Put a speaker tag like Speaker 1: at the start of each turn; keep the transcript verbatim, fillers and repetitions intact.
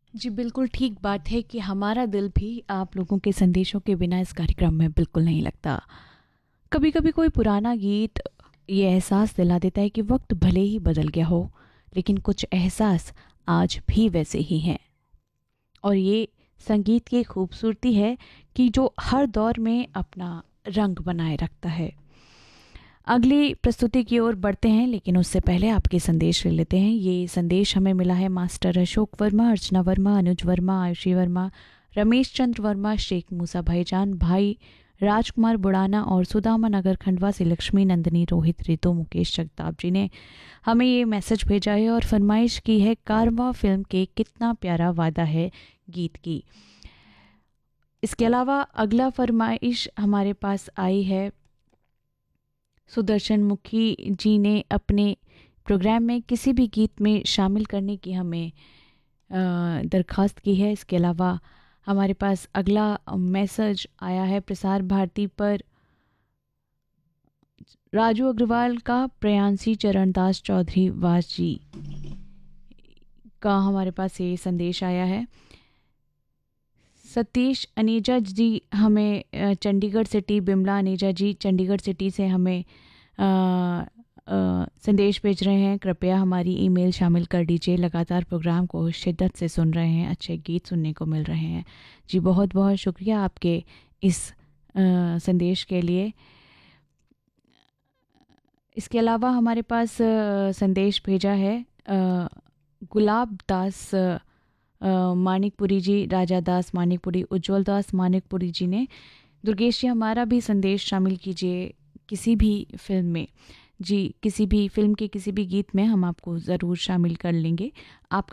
Speaker 1: जी, बिल्कुल ठीक बात है कि हमारा दिल भी आप लोगों के संदेशों के बिना इस कार्यक्रम में बिल्कुल नहीं लगता। कभी-कभी कोई पुराना गीत ये एहसास दिला देता है कि वक्त भले ही बदल गया हो, लेकिन कुछ एहसास आज भी वैसे ही हैं। और ये संगीत की खूबसूरती है कि जो हर दौर में अपना रंग बनाए रखता है। अगली प्रस्तुति की ओर बढ़ते हैं, लेकिन उससे पहले आपके संदेश ले लेते हैं। ये संदेश हमें मिला है मास्टर अशोक वर्मा, अर्चना वर्मा, अनुज वर्मा, आयुषी वर्मा, रमेश चंद्र वर्मा, शेख मूसा भाईजान, भाई राजकुमार बुड़ाना और सुदामा नगर खंडवा से लक्ष्मी नंदिनी, रोहित, रितु, मुकेश जगताप जी ने हमें ये मैसेज भेजा है और फरमाइश की है कारवां फिल्म के कितना प्यारा वादा है गीत की। इसके अलावा अगला फरमाइश हमारे पास आई है सुदर्शन मुखी जी ने अपने प्रोग्राम में किसी भी गीत में शामिल करने की हमें दरख्वास्त की है। इसके अलावा हमारे पास अगला मैसेज आया है प्रसार भारती पर राजू अग्रवाल का प्रेयांशी चरणदास चौधरी वास जी का हमारे पास ये संदेश आया है। सतीश अनेजा जी हमें चंडीगढ़ सिटी, बिमला अनेजा जी चंडीगढ़ सिटी से हमें आ, आ, संदेश भेज रहे हैं, कृपया हमारी ईमेल शामिल कर दीजिए, लगातार प्रोग्राम को शिद्दत से सुन रहे हैं, अच्छे गीत सुनने को मिल रहे हैं। जी बहुत बहुत शुक्रिया आपके इस आ, संदेश के लिए। इसके अलावा हमारे पास आ, संदेश भेजा है आ, गुलाब दास मानिकपुरी जी, राजा दास मानिकपुरी, उज्जवल दास मानिकपुरी जी ने। दुर्गेश जी हमारा भी संदेश शामिल कीजिए किसी भी फिल्म में। जी किसी भी फिल्म के किसी भी गीत में हम आपको ज़रूर शामिल कर लेंगे। आपका